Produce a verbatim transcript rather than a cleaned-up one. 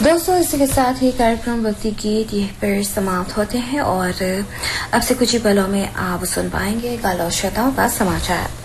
दोस्तों, इसी के साथ ही कार्यक्रम वक्ती गीत यह पर समाप्त होते हैं और अब से कुछ ही पलों में आप सुन पाएंगे गालो श्रोताओं का समाचार।